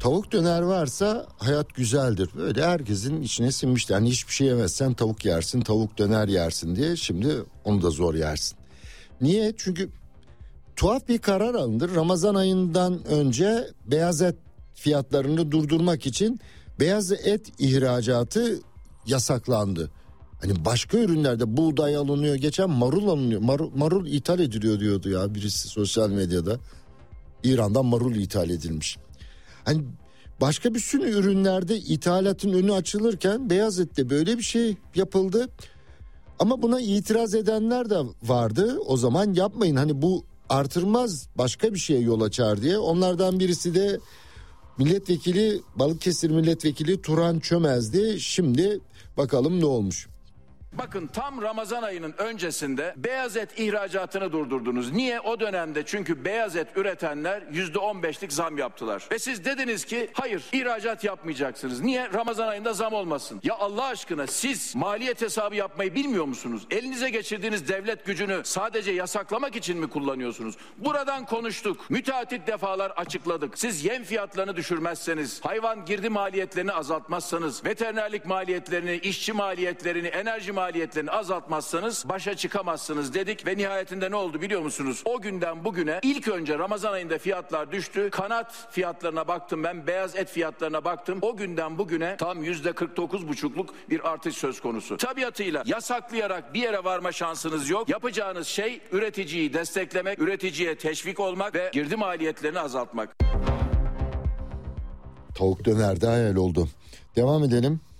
Tavuk döner varsa hayat güzeldir. Böyle herkesin içine sinmişti. Yani hiçbir şey yemezsen tavuk yersin, tavuk döner yersin diye. Şimdi onu da zor yersin. Niye? Çünkü tuhaf bir karar alındı. Ramazan ayından önce beyaz et fiyatlarını durdurmak için beyaz et ihracatı yasaklandı. Hani başka ürünlerde buğday alınıyor, geçen marul alınıyor. Marul ithal ediliyor diyordu ya birisi sosyal medyada. İran'dan marul ithal edilmiş. Hani başka bir sürü ürünlerde ithalatın önü açılırken beyaz ette böyle bir şey yapıldı. Ama buna itiraz edenler de vardı. O zaman yapmayın, hani bu artırmaz, başka bir şeye yol açar diye. Onlardan birisi de milletvekili, Balıkesir milletvekili Turan Çömez'di. Şimdi bakalım ne olmuş. Bakın tam Ramazan ayının öncesinde beyaz et ihracatını durdurdunuz. Niye? O dönemde çünkü beyaz et üretenler %15'lik zam yaptılar. Ve siz dediniz ki hayır, ihracat yapmayacaksınız. Niye? Ramazan ayında zam olmasın. Ya Allah aşkına, siz maliyet hesabı yapmayı bilmiyor musunuz? Elinize geçirdiğiniz devlet gücünü sadece yasaklamak için mi kullanıyorsunuz? Buradan konuştuk. Müteahhit defalar açıkladık. Siz yem fiyatlarını düşürmezseniz, hayvan girdi maliyetlerini azaltmazsanız, veterinerlik maliyetlerini, işçi maliyetlerini, enerji maliyetlerini azaltmazsanız başa çıkamazsınız dedik ve nihayetinde ne oldu biliyor musunuz? O günden bugüne ilk önce Ramazan ayında fiyatlar düştü. Kanat fiyatlarına baktım ben, beyaz et fiyatlarına baktım. O günden bugüne tam %49,5'luk bir artış söz konusu. Tabiatıyla yasaklayarak bir yere varma şansınız yok. Yapacağınız şey üreticiyi desteklemek, üreticiye teşvik olmak ve girdi maliyetlerini azaltmak. Tavuk döner de hayal oldu. Devam edelim.